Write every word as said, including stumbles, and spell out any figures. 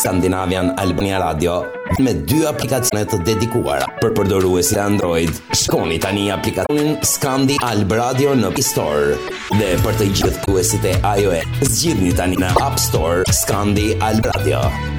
Skandinavian Albania Radio me dy aplikacione të dedikuara për përdoruesit Android. Shkoni tani aplikacionin Skandi Alb Radio në Play Store dhe për të gjithë përdoruesit e iOS, zgjidhni tani në App Store Skandi Alb Radio.